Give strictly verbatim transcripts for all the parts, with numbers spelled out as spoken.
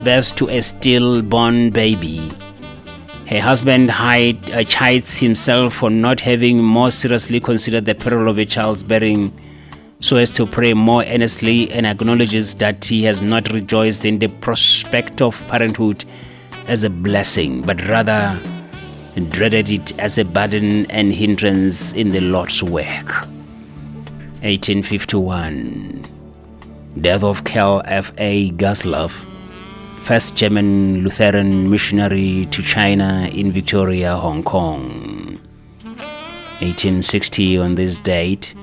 birth to a stillborn baby. Her husband hide, uh, chides himself for not having more seriously considered the peril of a child's bearing, so as to pray more earnestly, and acknowledges that he has not rejoiced in the prospect of parenthood as a blessing, but rather dreaded it as a burden and hindrance in the Lord's work. eighteen fifty-one. Death of Karl F A Gustloff, first German Lutheran missionary to China in Victoria, Hong Kong. eighteen sixty. On this date,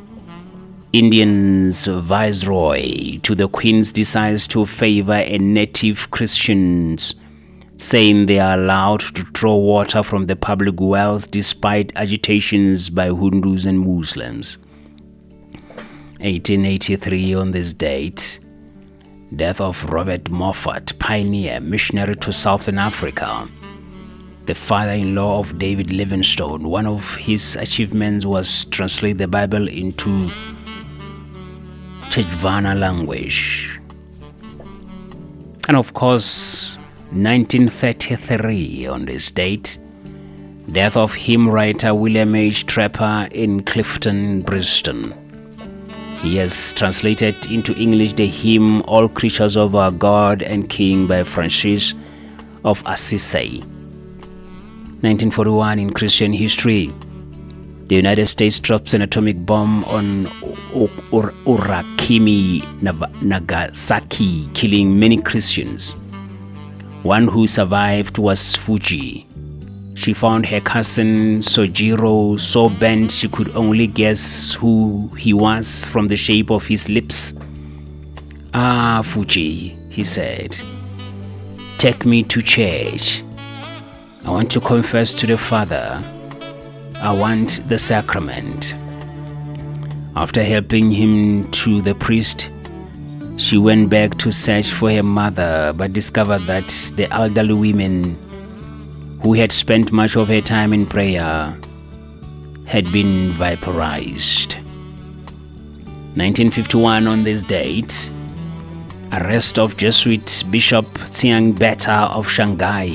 Indians viceroy to the Queen's decides to favor a native Christians, saying they are allowed to draw water from the public wells despite agitations by Hindus and Muslims. eighteen eighty-three. On this date, death of Robert Moffat, pioneer missionary to Southern Africa, the father-in-law of David Livingstone. One of his achievements was translate the Bible into Chechvana language. And of course, nineteen thirty-three. On this date, death of hymn writer William H. Trapper in Clifton, Bristol. He has translated into English the hymn All Creatures of Our God and King by Francis of Assisi. nineteen forty-one. In Christian history, the United States drops an atomic bomb on Urakimi, Nagasaki, killing many Christians. One who survived was Fuji. She found her cousin Sojiro so bent she could only guess who he was from the shape of his lips. "Ah, Fuji," he said, "take me to church. I want to confess to the Father. I want the sacrament." After helping him to the priest, she went back to search for her mother, but discovered that the elderly women who had spent much of her time in prayer had been vaporized. nineteen fifty-one. On this date, arrest of Jesuit Bishop Xiang Beta of Shanghai.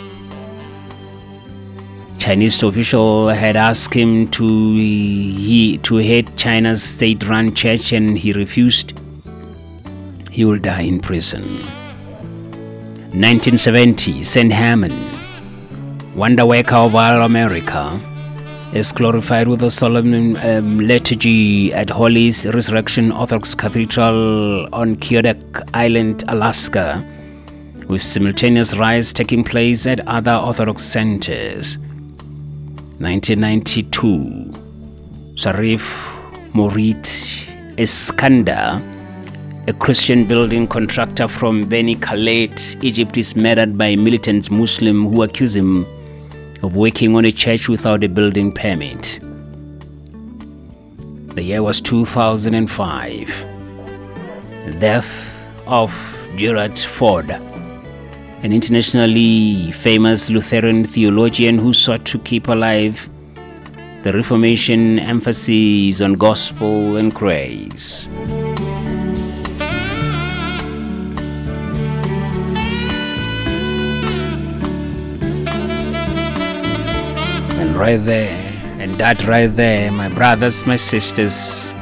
Chinese official had asked him to he to head China's state-run church, and he refused. He will die in prison. nineteen seventy. Saint Herman, wonder worker of all America, is glorified with a solemn um, liturgy at Holy Resurrection Orthodox Cathedral on Kodiak Island, Alaska, with simultaneous rites taking place at other Orthodox centers. nineteen ninety-two. Sharif Morit Iskander, a Christian building contractor from Beni Khaled, Egypt, is murdered by militant Muslims who accuse him of working on a church without a building permit. The year was two thousand five. Death of Gerald Ford, an internationally famous Lutheran theologian who sought to keep alive the Reformation emphasis on gospel and grace. And right there, and that right there, my brothers, my sisters,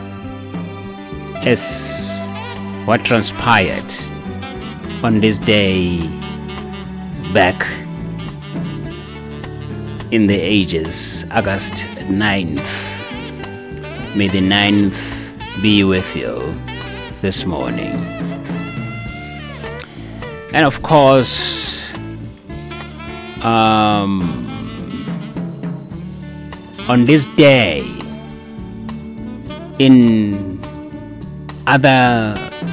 is what transpired on this day back in the ages, August ninth. May the ninth be with you this morning. And of course, um, on this day, in other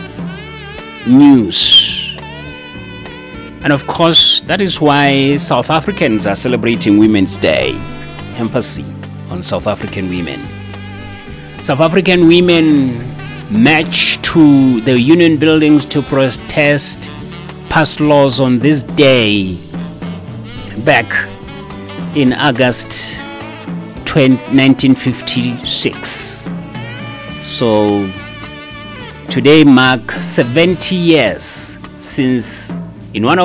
news, and of course, that is why South Africans are celebrating Women's Day. Emphasis on South African women. South African women march to the union buildings to protest past laws on this day back in August nineteen fifty-six. So today marks seventy years since In one